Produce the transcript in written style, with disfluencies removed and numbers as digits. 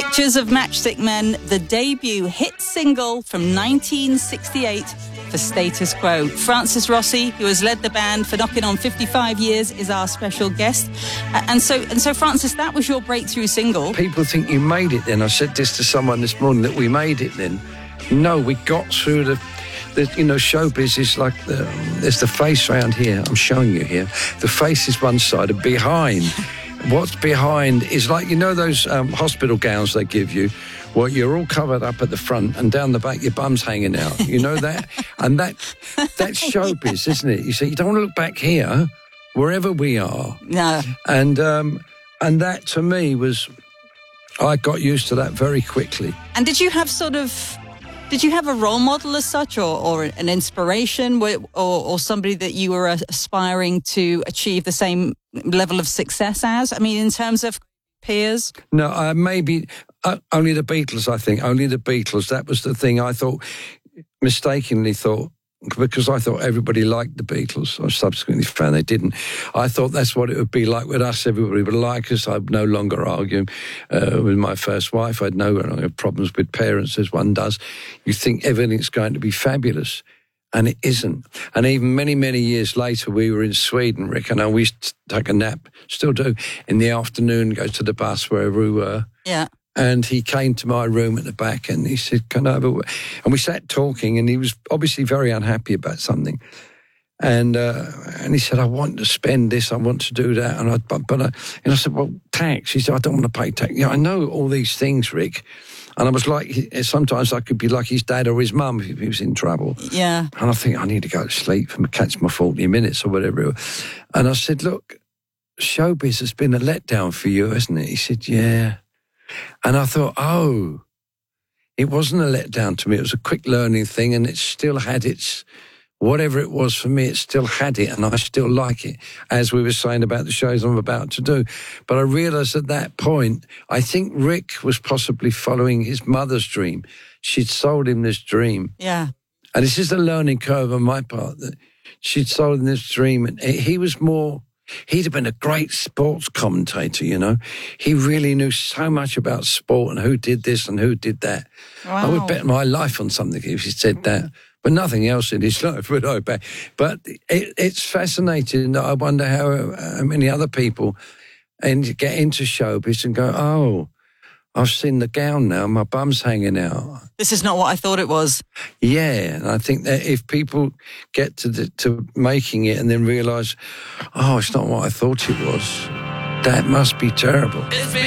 Pictures of Matchstick Men, the debut hit single from 1968 for Status Quo. Francis Rossi, who has led the band for knocking on 55 years, is our special guest. And so, Francis, that was your breakthrough single. People think you made it then. I said this to someone this morning, that we made it then. No, we got through the showbiz is like there's the face around here. I'm showing you here. The face is one side, and behind. What's behind is like, those hospital gowns they give you, well, you're all covered up at the front and down the back your bum's hanging out. You know that? And that's showbiz, isn't it? You see, you don't want to look back here, wherever we are. No. And that to me was, I got used to that very quickly. And did you have a role model as such, or an inspiration, or somebody that you were aspiring to achieve the same level of success as? I mean, in terms of peers? No, maybe only the Beatles, I think. Only the Beatles. That was the thing I mistakenly thought, because I thought everybody liked the Beatles. I subsequently found they didn't. I thought that's what it would be like with us. Everybody would like us. I'd no longer argue with my first wife. I'd no longer problems with parents, as one does. You think everything's going to be fabulous, and it isn't. And even many, many years later, we were in Sweden, Rick, and we used to take a nap, still do, in the afternoon, go to the bus wherever we were. Yeah. And he came to my room at the back and he said, "Can I have a..." And we sat talking, and he was obviously very unhappy about something. And he said, "I want to spend this, I want to do that." And I said, "Well, tax." He said, "I don't want to pay tax." I know all these things, Rick. And I was like, sometimes I could be like his dad or his mum if he was in trouble. Yeah. And I think I need to go to sleep and catch my 40 minutes or whatever. And I said, "Look, showbiz has been a letdown for you, hasn't it?" He said, "Yeah." And I thought, oh, it wasn't a letdown to me. It was a quick learning thing, and it still had its, whatever it was for me, it still had it, and I still like it, as we were saying about the shows I'm about to do. But I realised at that point, I think Rick was possibly following his mother's dream. She'd sold him this dream. Yeah. And this is a learning curve on my part, that she'd sold him this dream, and he was more... He'd have been a great sports commentator, He really knew so much about sport and who did this and who did that. Wow. I would bet my life on something if he said that, but nothing else in his life would I bet. But it's fascinating that I wonder how many other people get into showbiz and go, "Oh, I've seen the gown now, my bum's hanging out. This is not what I thought it was." Yeah, and I think that if people get to making it and then realise, "Oh, it's not what I thought it was," that must be terrible.